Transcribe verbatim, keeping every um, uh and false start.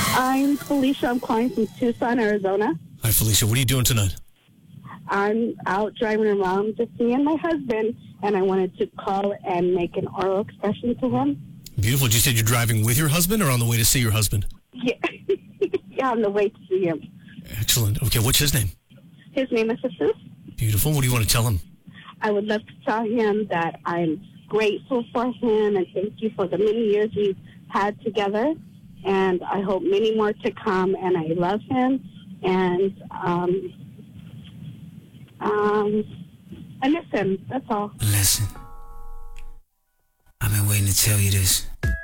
I'm Felicia. I'm calling from Tucson, Arizona. Hi, Felicia. What are you doing tonight? I'm out driving around just me and my husband, and I wanted to call and make an oral expression to him. Beautiful. You said you're driving with your husband or on the way to see your husband? Yeah, yeah, on the way to see him. Excellent. Okay, what's his name? His name is Jesus. Beautiful. What do you want to tell him? I would love to tell him that I'm grateful for him and thank you for the many years we've had together. And I hope many more to come. And I love him. And um, um, I miss him. That's all. Listen, I've been waiting to tell you this.